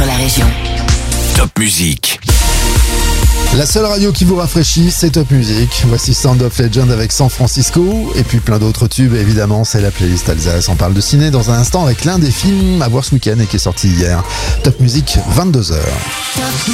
sur la région. Top Musique. La seule radio qui vous rafraîchit, c'est Top Music. Voici Sound of Legend avec San Francisco et puis plein d'autres tubes. Évidemment, c'est la playlist Alsace. On parle de ciné dans un instant avec l'un des films à voir ce week-end et qui est sorti hier. Top Music, 22h.